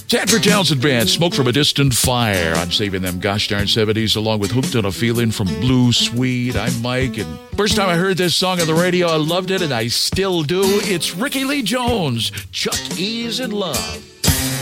Sanford Townsend Band, Smoke from a Distant Fire. I'm saving them gosh darn 70s along with Hooked on a Feeling from Blue Sweet. I'm Mike, and first time I heard this song on the radio, I loved it, and I still do. It's Ricky Lee Jones, Chuck E's in Love.